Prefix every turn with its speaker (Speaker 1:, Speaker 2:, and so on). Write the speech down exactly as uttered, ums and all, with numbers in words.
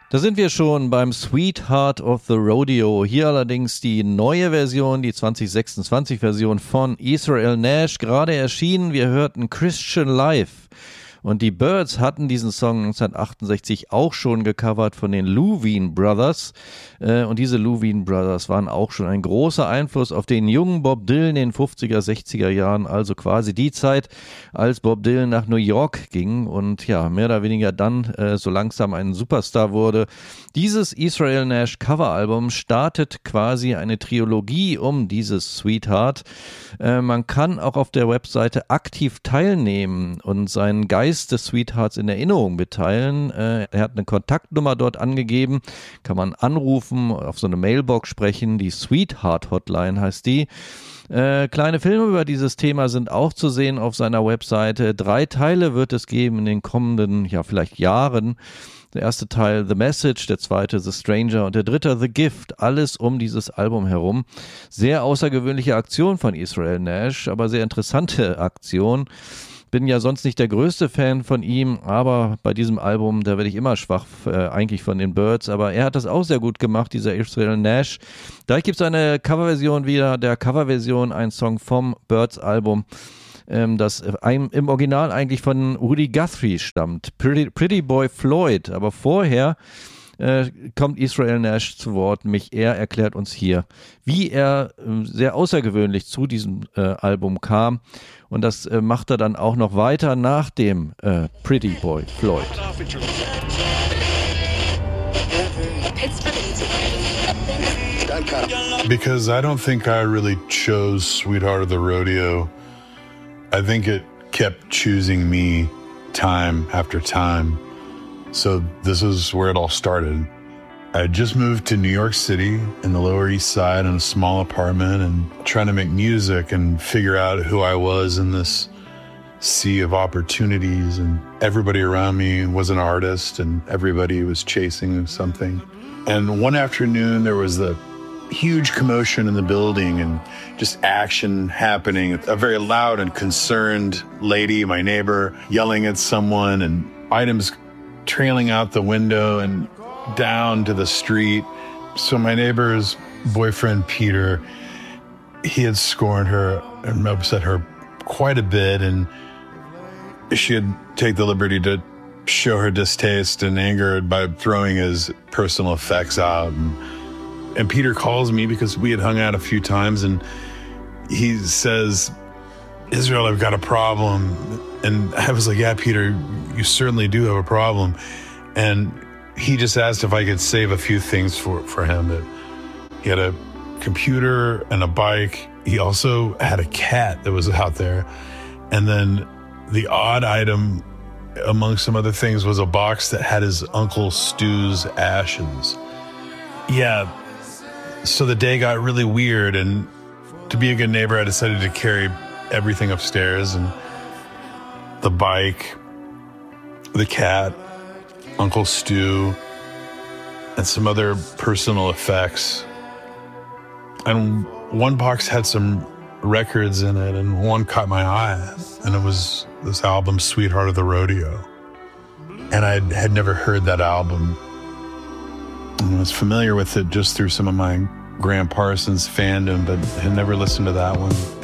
Speaker 1: Da sind wir schon beim Sweetheart of the Rodeo. Hier allerdings die neue Version, die zwanzig sechsundzwanzig Version von Israel Nash, gerade erschienen. Wir hörten Christian Life. Und die Byrds hatten diesen Song neunzehnhundertachtundsechzig auch schon gecovert von den Louvin Brothers. Äh, und diese Louvin Brothers waren auch schon ein großer Einfluss auf den jungen Bob Dylan in den fünfziger, sechziger Jahren. Also quasi die Zeit, als Bob Dylan nach New York ging und ja, mehr oder weniger dann äh, so langsam ein Superstar wurde. Dieses Israel Nash Coveralbum startet quasi eine Trilogie um dieses Sweetheart. Äh, man kann auch auf der Webseite aktiv teilnehmen und seinen Geist des Sweethearts in Erinnerung mitteilen. Äh, er hat eine Kontaktnummer dort angegeben, kann man anrufen, auf so eine Mailbox sprechen, die Sweetheart Hotline heißt die. Äh, kleine Filme über dieses Thema sind auch zu sehen auf seiner Webseite. Drei Teile wird es geben in den kommenden, ja vielleicht Jahren. Der erste Teil The Message, der zweite The Stranger und der dritte The Gift. Alles um dieses Album herum. Sehr außergewöhnliche Aktion von Israel Nash, aber sehr interessante Aktion. Bin ja sonst nicht der größte Fan von ihm, aber bei diesem Album, da werde ich immer schwach, äh, eigentlich von den Byrds, aber er hat das auch sehr gut gemacht, dieser Israel Nash. Da gibt es eine Coverversion wieder, der Coverversion, ein Song vom Byrds Album, ähm, das ein, im Original eigentlich von Woody Guthrie stammt, Pretty, Pretty Boy Floyd, aber vorher Äh, kommt Israel Nash zu Wort. Mich er erklärt uns hier, wie er äh, sehr außergewöhnlich zu diesem äh, Album kam. Und das äh, macht er dann auch noch weiter nach dem äh, Pretty Boy Floyd.
Speaker 2: Because I don't think I really chose Sweetheart of the Rodeo. I think it kept choosing me time after time. So this is where it all started. I had just moved to New York City in the Lower East Side in a small apartment and trying to make music and figure out who I was in this sea of opportunities. And everybody around me was an artist and everybody was chasing something. And one afternoon there was the huge commotion in the building and just action happening. A very loud and concerned lady, my neighbor, yelling at someone and items trailing out the window and down to the street. So my neighbor's boyfriend, Peter, he had scorned her and upset her quite a bit, and she had taken the liberty to show her distaste and anger by throwing his personal effects out. And, and Peter calls me because we had hung out a few times, and he says, Israel, I've got a problem. And I was like, yeah, Peter, you certainly do have a problem. And he just asked if I could save a few things for, for him. That he had a computer and a bike. He also had a cat that was out there. And then the odd item, among some other things, was a box that had his Uncle Stu's ashes. Yeah, so the day got really weird. And to be a good neighbor, I decided to carry everything upstairs, and the bike, the cat, Uncle Stu, and some other personal effects. And one box had some records in it, and one caught my eye, and it was this album, Sweetheart of the Rodeo. And I had never heard that album. And I was familiar with it just through some of my Graham Parsons fandom, but had never listened to that one.